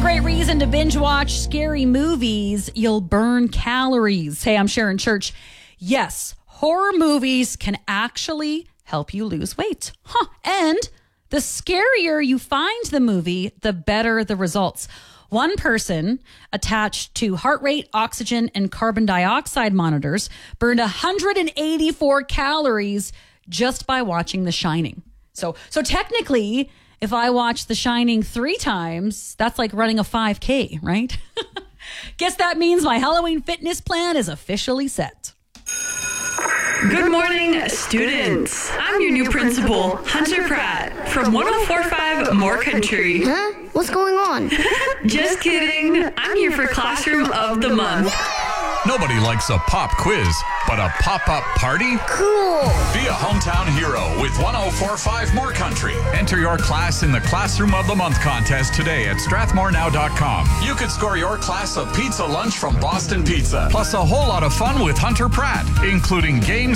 great reason to binge watch scary movies. You'll burn calories. Hey, I'm Sharon Church. Yes, horror movies can actually help you lose weight. And the scarier you find the movie, the better the results. One person attached to heart rate, oxygen, and carbon dioxide monitors burned 184 calories just by watching The Shining. So technically, if I watch The Shining 3 times, that's like running a 5K, right? Guess that means my Halloween fitness plan is officially set. Good morning, students. I'm your new principal, Hunter Pratt, from 104.5 More Country. Huh? What's going on? Just kidding. I'm here for Classroom of the Month. Nobody likes a pop quiz, but a pop-up party? Cool. Be a hometown hero with 104.5 More Country. Enter your class in the Classroom of the Month contest today at strathmorenow.com. You could score your class a pizza lunch from Boston Pizza, plus a whole lot of fun with Hunter Pratt, including games